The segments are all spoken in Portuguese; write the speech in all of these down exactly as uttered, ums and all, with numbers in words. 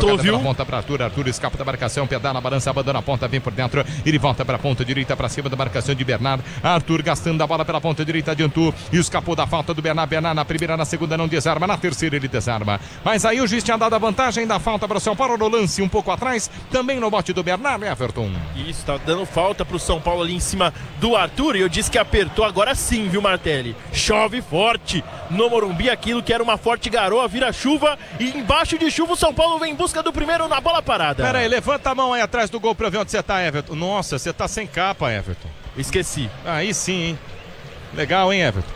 Voltou, viu? Ponta para Arthur, Arthur escapa da marcação, pedala, balança, abandona a ponta, vem por dentro, ele volta para a ponta direita, para cima da marcação de Bernard. Arthur gastando a bola pela ponta direita, adiantou e escapou da falta do Bernard. Bernard na primeira, na segunda não desarma, na terceira ele desarma. Mas aí o juiz tinha dado a vantagem da falta para o São Paulo no lance um pouco atrás, também no bote do Bernard, Everton. Isso, tá dando falta pro São Paulo ali em cima do Arthur, e eu disse que apertou agora sim, viu, Martelli? Chove forte no Morumbi, aquilo que era uma forte garoa vira chuva, e embaixo de chuva o São Paulo vem em busca do primeiro na bola parada. Pera aí, levanta a mão aí atrás do gol pra ver onde você tá, Everton. Nossa, você tá sem capa, Everton. Esqueci. Aí sim, hein? Legal, hein, Everton?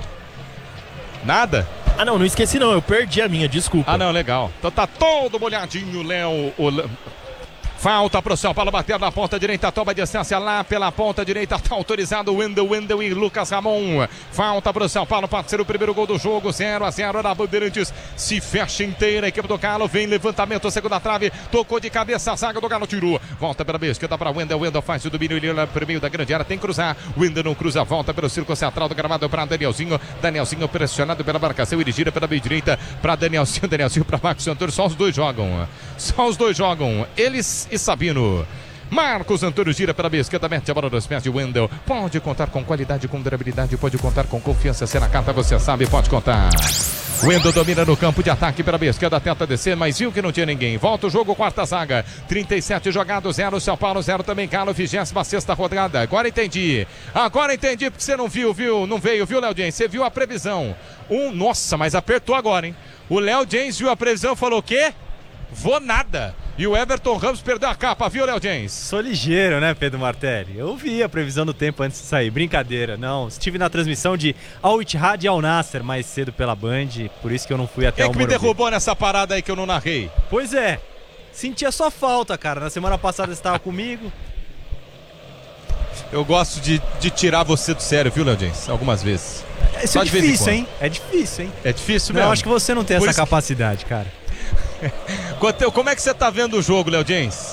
Nada? Ah, não, não esqueci não, eu perdi a minha, desculpa. Ah, não, legal. Então tá todo molhadinho, Léo. O... Falta pro São Paulo bater na ponta direita, toma distância lá pela ponta direita, tá autorizado o Wendel, Wendel e Lucas Ramon. Falta pro São Paulo, pode ser o primeiro gol do jogo, zero a zero na Bandeirantes. Se fecha inteira a equipe do Galo, vem levantamento, segunda trave, tocou de cabeça, a zaga do Galo tirou. Volta pela vez, esquerda para Wendel, Wendel faz o domínio, ele olha pro meio da grande área, tem que cruzar. Wendel não cruza, volta pelo círculo central do gramado para Danielzinho. Danielzinho pressionado pela marcação, ele gira pela meia direita para Danielzinho, Danielzinho para Marcos Antônio, só os dois jogam. Só os dois jogam, eles e Sabino. Marcos Antônio gira pela meia esquerda, mete a bola dos pés de Wendel. Pode contar com qualidade, com durabilidade, pode contar com confiança. Se na carta você sabe, pode contar. Wendel domina no campo de ataque pela meia esquerda, tenta descer, mas viu que não tinha ninguém. Volta o jogo, quarta zaga. trinta e sete jogados, zero São Paulo, zero também Galo, vigésima sexta rodada. Agora entendi. Agora entendi porque você não viu, viu? Não veio, viu, Léo James? Você viu a previsão. Um, nossa, mas apertou agora, hein? O Léo James viu a previsão e falou o quê? Vou nada. E o Everton Ramos perdeu a capa, viu, Léo James? Sou ligeiro, né, Pedro Martelli? Eu vi a previsão do tempo antes de sair. Brincadeira, não. Estive na transmissão de Al Ittihad e Al Nassr mais cedo pela Band, por isso que eu não fui até o Morumbi. Quem que me derrubou nessa parada aí que eu não narrei? Pois é. Sentia só falta, cara. Na semana passada você estava comigo. Eu gosto de, de tirar você do sério, viu, Léo James? Algumas vezes. Isso é difícil, hein? É difícil, hein? É difícil mesmo? Não, eu acho que você não tem por essa isso... capacidade, cara. Como é que você tá vendo o jogo, Léo James?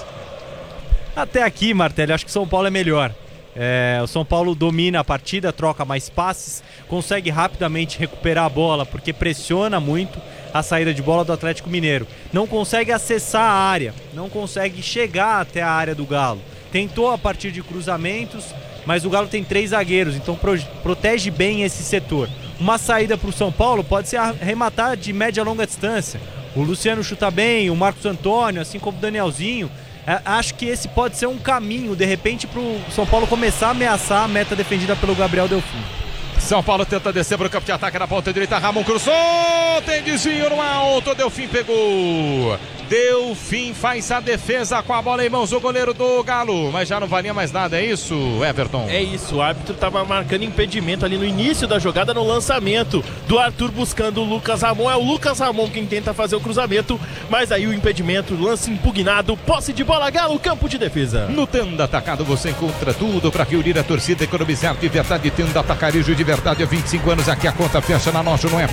Até aqui, Martelli, acho que o São Paulo é melhor. É, o São Paulo domina a partida, troca mais passes, consegue rapidamente recuperar a bola porque pressiona muito a saída de bola do Atlético Mineiro. Não consegue acessar a área, não consegue chegar até a área do Galo. Tentou a partir de cruzamentos, mas o Galo tem três zagueiros, então pro, protege bem esse setor. Uma saída para o São Paulo pode ser arrematar de média a longa distância. O Luciano chuta bem, o Marcos Antônio, assim como o Danielzinho. É, acho que esse pode ser um caminho, de repente, para o São Paulo começar a ameaçar a meta defendida pelo Gabriel Delfim. São Paulo tenta descer para o campo de ataque na ponta direita. Ramon cruzou, tem desvio no alto, Delfim pegou. Delfim faz a defesa com a bola em mãos, o goleiro do Galo, mas já não valia mais nada, é isso, Everton? É isso, o árbitro estava marcando impedimento ali no início da jogada, no lançamento do Arthur buscando o Lucas Ramon. É o Lucas Ramon quem tenta fazer o cruzamento, mas aí o impedimento, lance impugnado, posse de bola, Galo, campo de defesa. No Tenda Atacado você encontra tudo para reunir a torcida, economizar de verdade. Tenda Atacarejo de verdade há vinte e cinco anos, aqui a conta fecha na loja no app.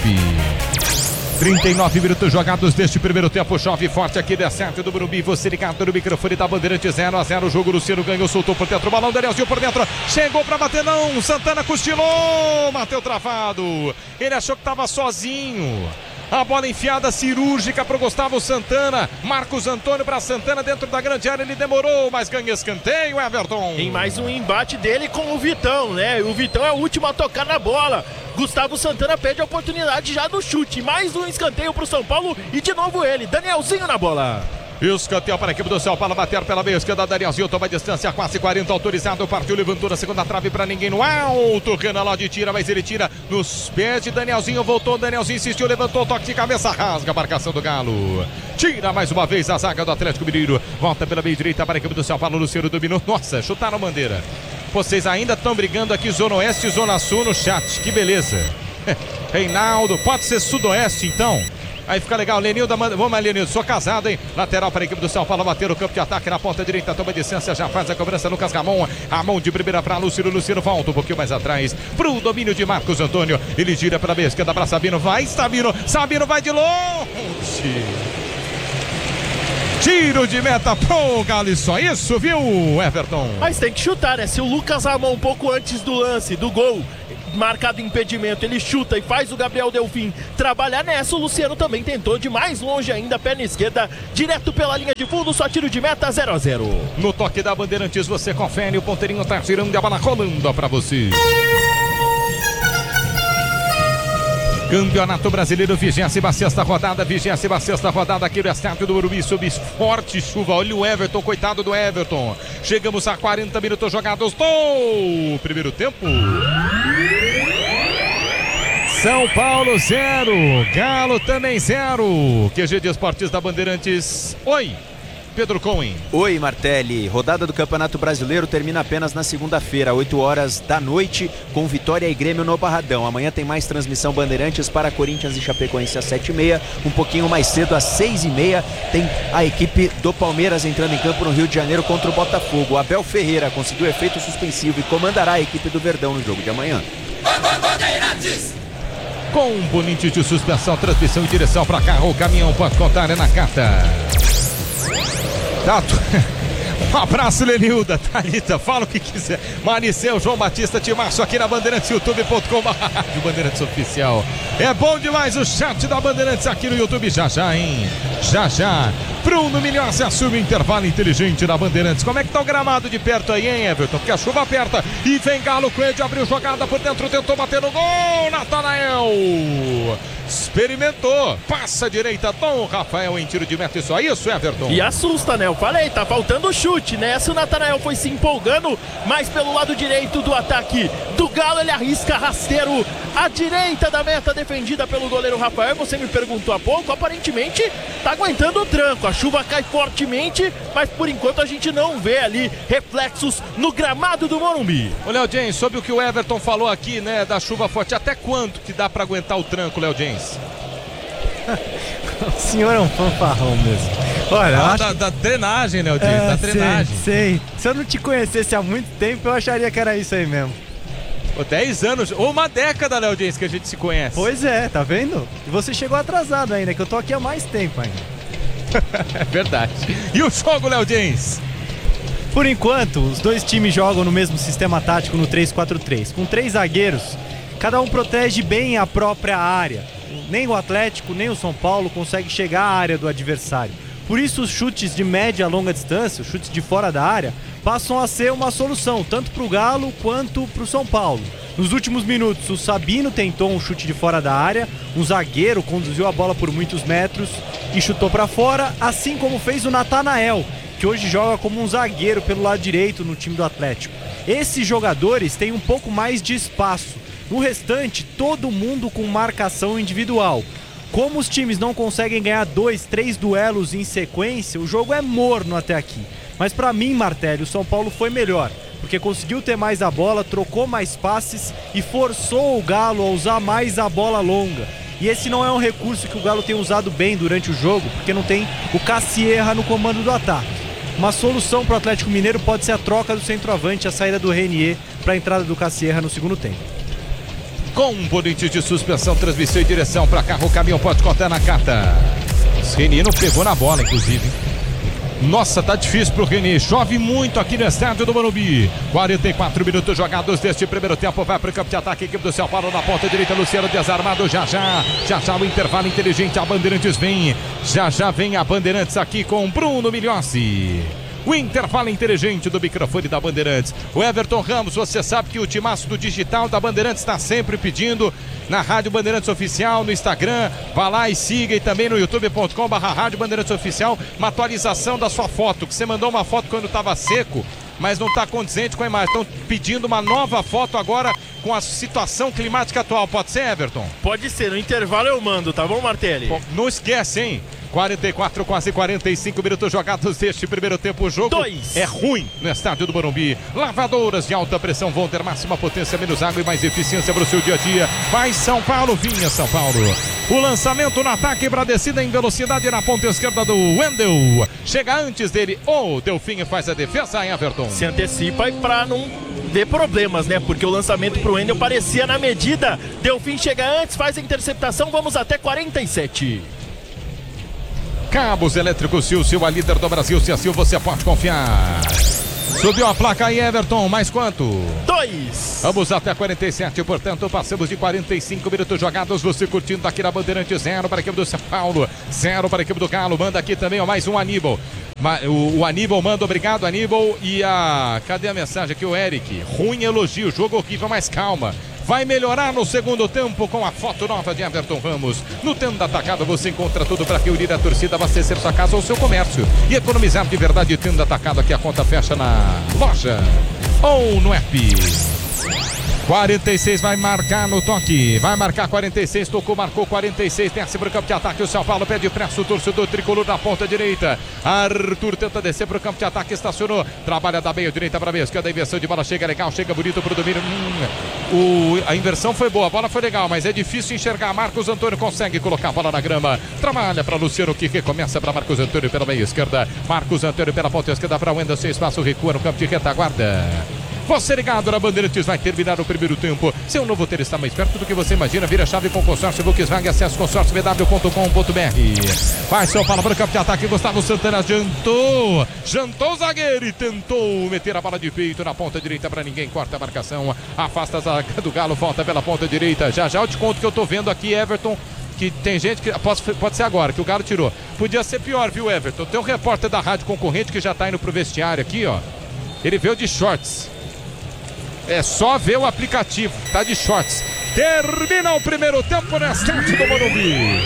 trinta e nove minutos jogados deste primeiro tempo, chove forte aqui da sete do Morumbi, você ligado no microfone da Bandeirante, zero a zero o jogo. Luciano ganhou, soltou por dentro o balão, Danielzinho por dentro, chegou pra bater não, Santana cochilou, bateu travado, ele achou que tava sozinho. A bola enfiada cirúrgica para o Gustavo Santana. Marcos Antônio para Santana dentro da grande área. Ele demorou, mas ganha escanteio, Everton. Tem mais um embate dele com o Vitão, né? O Vitão é o último a tocar na bola. Gustavo Santana perde a oportunidade já do chute. Mais um escanteio para o São Paulo e de novo ele, Danielzinho na bola. Escanteio para a equipe do São Paulo, bater pela meia esquerda, Danielzinho toma distância, quase quarenta, autorizado, partiu, levantou na segunda trave para ninguém no alto, Renan Lodi tira, mas ele tira nos pés de Danielzinho, voltou, Danielzinho insistiu, levantou, toque de cabeça, rasga a marcação do Galo, tira mais uma vez a zaga do Atlético Mineiro, volta pela meia direita para a equipe do São Paulo, Luciano dominou, nossa, chutaram a bandeira, vocês ainda estão brigando aqui, Zona Oeste e Zona Sul no chat, que beleza, Reinaldo, pode ser Sudoeste então? Aí fica legal, Lenildo, vamos lá, Lenildo, sou casado, hein? Lateral para a equipe do São Paulo, bater o campo de ataque na ponta direita, toma distância, já faz a cobrança, Lucas Ramon, Ramon de primeira para Luciano, Luciano volta um pouquinho mais atrás, pro domínio de Marcos Antônio, ele gira para a meia esquerda para Sabino, vai Sabino, Sabino vai de longe, tiro de meta pro Galo, só isso, viu, Everton? Mas tem que chutar, né? Se o Lucas Ramon um pouco antes do lance, do gol, marcado impedimento, ele chuta e faz o Gabriel Delfim trabalhar nessa. O Luciano também tentou de mais longe ainda, perna esquerda, direto pela linha de fundo, só tiro de meta, zero a zero. No toque da Bandeirantes você confere, o ponteirinho tá girando e a bola rolando pra você. Campeonato Brasileiro, vigésima sexta rodada, vigésima sexta rodada aqui no estádio do Morumbi, sob forte chuva. Olha o Everton, coitado do Everton. Chegamos a quarenta minutos jogados do primeiro tempo. São Paulo zero, Galo também zero. Q G de Esportes da Bandeirantes. Oi, Pedro Cohen. Oi, Martelli. Rodada do Campeonato Brasileiro termina apenas na segunda-feira, oito horas da noite, com Vitória e Grêmio no Barradão. Amanhã tem mais transmissão Bandeirantes para Corinthians e Chapecoense às sete e meia. Um pouquinho mais cedo, às seis e meia, tem a equipe do Palmeiras entrando em campo no Rio de Janeiro contra o Botafogo. Abel Ferreira conseguiu efeito suspensivo e comandará a equipe do Verdão no jogo de amanhã. Com um bonito de suspensão, transmissão e direção para carro, o caminhão pode contar é na carta. Tato. Um abraço, Lenilda, Thalita, fala o que quiser. Maricel, João Batista, Timaço aqui na Bandeirantes, youtube ponto com barra Bandeirantes Oficial. É bom demais o chat da Bandeirantes aqui no YouTube, já já, hein? Já já. Bruno Milhões assume o intervalo inteligente da Bandeirantes. Como é que tá o gramado de perto aí, hein, Everton? Porque a chuva aperta e vem Galo Coelho, abriu jogada por dentro, tentou bater no gol, Natanael. Experimentou, passa a direita, Dom Rafael em tiro de meta, só isso, Everton. E assusta, né? Eu falei, tá faltando chute, né? Se o Natanael foi se empolgando, mas pelo lado direito do ataque do Galo, ele arrisca rasteiro à direita da meta, defendida pelo goleiro Rafael. Você me perguntou há pouco, aparentemente tá aguentando o tranco, a chuva cai fortemente, mas por enquanto a gente não vê ali reflexos no gramado do Morumbi. Ô, Léo James, sobre o que o Everton falou aqui, né, da chuva forte, até quanto que dá pra aguentar o tranco, Léo James? O senhor é um fanfarrão mesmo. Olha, ah, acho... da, da drenagem, Léo James, é, da drenagem. Sei, sei. Se eu não te conhecesse há muito tempo, eu acharia que era isso aí mesmo. Pô, dez anos, ou uma década, Léo James, que a gente se conhece. Pois é, tá vendo? E você chegou atrasado ainda, que eu tô aqui há mais tempo ainda. É verdade. E o jogo, Léo James? Por enquanto, os dois times jogam no mesmo sistema tático no três quatro três. Com três zagueiros, cada um protege bem a própria área. Nem o Atlético, nem o São Paulo consegue chegar à área do adversário. Por isso os chutes de média a longa distância, os chutes de fora da área, passam a ser uma solução, tanto para o Galo quanto para o São Paulo. Nos últimos minutos, o Sabino tentou um chute de fora da área, um zagueiro conduziu a bola por muitos metros e chutou para fora, assim como fez o Natanael, que hoje joga como um zagueiro pelo lado direito no time do Atlético. Esses jogadores têm um pouco mais de espaço. No restante, todo mundo com marcação individual. Como os times não conseguem ganhar dois, três duelos em sequência, o jogo é morno até aqui. Mas pra mim, Martelli, o São Paulo foi melhor, porque conseguiu ter mais a bola, trocou mais passes e forçou o Galo a usar mais a bola longa. E esse não é um recurso que o Galo tem usado bem durante o jogo, porque não tem o Cassierra no comando do ataque. Uma solução para o Atlético Mineiro pode ser a troca do centroavante, a saída do Renier para a entrada do Cassierra no segundo tempo. Com um bonito de suspensão, transmissão e direção para carro, o caminhão pode contar na carta. O Renier não pegou na bola, inclusive. Nossa, tá difícil pro Renier. Chove muito aqui no estádio do Morumbi. quarenta e quatro minutos jogados deste primeiro tempo. Vai pro campo de ataque, equipe do São Paulo na ponta direita. Luciano desarmado, já já. Já já o intervalo inteligente. A Bandeirantes vem. Já já vem a Bandeirantes aqui com Bruno Milhossi. O intervalo inteligente do microfone da Bandeirantes. O Everton Ramos, você sabe que o timaço do digital da Bandeirantes está sempre pedindo na Rádio Bandeirantes Oficial, no Instagram. Vá lá e siga, e também no youtube ponto com barra Rádio Bandeirantes Oficial, uma atualização da sua foto, que você mandou uma foto quando estava seco, mas não está condizente com a imagem. Estão pedindo uma nova foto agora com a situação climática atual. Pode ser, Everton? Pode ser, no intervalo eu mando, tá bom, Martelli? Pô, não esquece, hein? quarenta e quatro, quase quarenta e cinco minutos jogados deste primeiro tempo. O jogo Dois. é ruim no estádio do Morumbi. Lavadoras de alta pressão vão ter máxima potência, menos água e mais eficiência para o seu dia a dia. Vai São Paulo, vinha São Paulo. O lançamento no ataque para a descida em velocidade na ponta esquerda do Wendel. Chega antes dele, o Delfim faz a defesa, Everton. Se antecipa e para não ter problemas, né? Porque o lançamento pro Wendel parecia na medida. Delfim chega antes, faz a interceptação, vamos até quarenta e sete. Cabos Elétricos Silcio, a líder do Brasil. Se assim você pode confiar. Subiu a placa aí, Everton. Mais quanto? Dois. dois. Vamos até quarenta e sete, portanto, passamos de quarenta e cinco minutos jogados. Você curtindo aqui na Bandeirante, zero para a equipe do São Paulo, zero para a equipe do Galo. Manda aqui também, ó, mais um Aníbal. O, o Aníbal manda, obrigado, Aníbal. E a. Cadê a mensagem aqui? O Eric. Ruim elogio, jogo horrível, mas calma. Vai melhorar no segundo tempo com a foto nova de Everton Ramos. No Tenda Atacado você encontra tudo para reunir a torcida, abastecer sua casa ou seu comércio e economizar de verdade. Tenda Atacado, aqui a conta fecha na loja ou no app. quarenta e seis vai marcar no toque, vai marcar quarenta e seis, tocou, marcou quarenta e seis, desce para o campo de ataque, o São Paulo pede pressa, o torcedor tricolor na ponta direita, Arthur tenta descer para o campo de ataque, estacionou, trabalha da meia direita para a meia esquerda, a inversão de bola chega legal, chega bonito para o domínio, hum, o, a inversão foi boa, a bola foi legal, mas é difícil enxergar, Marcos Antônio consegue colocar a bola na grama, trabalha para Luciano que recomeça para Marcos Antônio pela meia esquerda, Marcos Antônio pela ponta esquerda para o Wenderson, espaço recua no campo de retaguarda. Você ligado na Bandeirantes, vai terminar o primeiro tempo. Seu novo ter está mais perto do que você imagina. Vira a chave com o consórcio Volkswagen. Acesse consórcio b w ponto com ponto b r. Vai São Paulo para o campo de ataque. Gustavo Santana jantou. Jantou o zagueiro e tentou meter a bola de peito na ponta direita para ninguém. Corta a marcação. Afasta a zaga do Galo. Volta pela ponta direita. Já já eu te conto que eu tô vendo aqui, Everton. Que tem gente que pode, pode ser agora, que o Galo tirou. Podia ser pior, viu, Everton? Tem um repórter da rádio concorrente que já tá indo pro vestiário aqui, ó. Ele veio de shorts. É só ver o aplicativo, tá de shorts. Termina o primeiro tempo na estádio do Morumbi.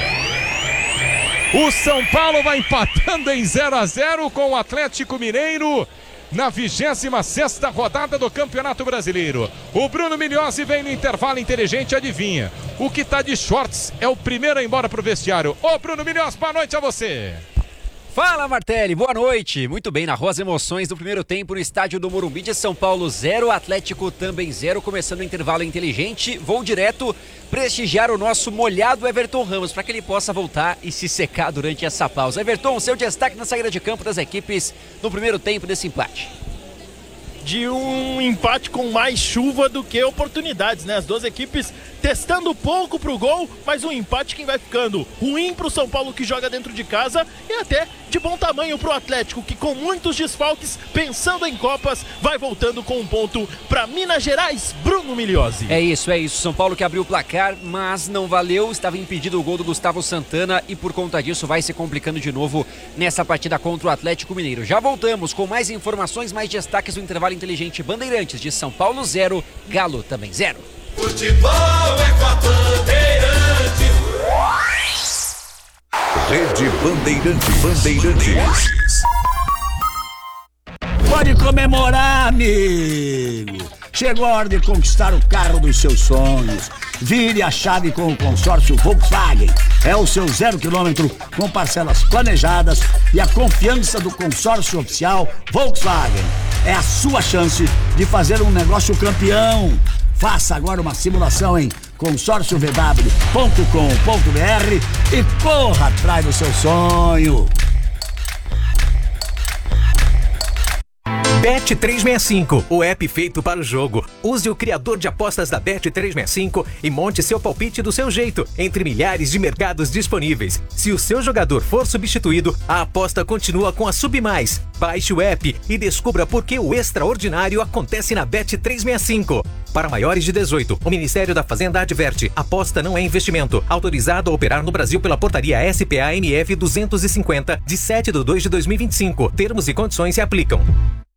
O São Paulo vai empatando em zero a zero com o Atlético Mineiro na vigésima sexta rodada do Campeonato Brasileiro. O Bruno Migliozzi vem no intervalo inteligente, adivinha? O que tá de shorts é o primeiro a ir embora pro vestiário. Ô Bruno Migliozzi, boa noite a você. Fala, Martelli, boa noite. Muito bem, narrou as emoções do primeiro tempo no estádio do Morumbi de São Paulo, zero, Atlético também zero, começando o intervalo inteligente. Vou direto prestigiar o nosso molhado Everton Ramos, para que ele possa voltar e se secar durante essa pausa. Everton, seu destaque na saída de campo das equipes no primeiro tempo desse empate. De um empate com mais chuva do que oportunidades, né? As duas equipes testando pouco pro gol, mas um empate que vai ficando ruim pro São Paulo, que joga dentro de casa, e até de bom tamanho pro Atlético, que com muitos desfalques, pensando em Copas, vai voltando com um ponto para Minas Gerais. Bruno Migliozzi. É isso, é isso. São Paulo que abriu o placar, mas não valeu. Estava impedido o gol do Gustavo Santana e por conta disso vai se complicando de novo nessa partida contra o Atlético Mineiro. Já voltamos com mais informações, mais destaques do intervalo inteligente. Bandeirantes de São Paulo zero, Galo também zero. Futebol é com a Bandeirantes. Rede Bandeirantes. Bandeirantes. Pode comemorar, amigo. Chegou a hora de conquistar o carro dos seus sonhos. Vire a chave com o consórcio Volkswagen. É o seu zero quilômetro com parcelas planejadas e a confiança do consórcio oficial Volkswagen. É a sua chance de fazer um negócio campeão. Faça agora uma simulação em consórcio v w ponto com ponto b r e corra atrás do seu sonho. Bet trezentos e sessenta e cinco, o app feito para o jogo. Use o criador de apostas da Bet trezentos e sessenta e cinco e monte seu palpite do seu jeito, entre milhares de mercados disponíveis. Se o seu jogador for substituído, a aposta continua com a Submais. Baixe o app e descubra por que o extraordinário acontece na Bet trezentos e sessenta e cinco. Para maiores de dezoito, o Ministério da Fazenda adverte: aposta não é investimento. Autorizado a operar no Brasil pela portaria S P A N F duzentos e cinquenta, de sete de dois de dois mil e vinte e cinco. Termos e condições se aplicam.